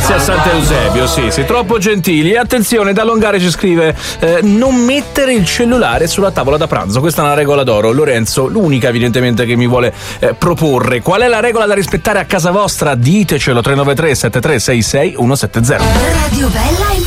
Grazie a Sant'Eusebio, sì, troppo gentili. E attenzione, da Longare ci scrive non mettere il cellulare sulla tavola da pranzo. Questa è una regola d'oro. Lorenzo, l'unica evidentemente che mi vuole proporre. Qual è la regola da rispettare a casa vostra? Ditecelo 393 7366 170. Radio Bella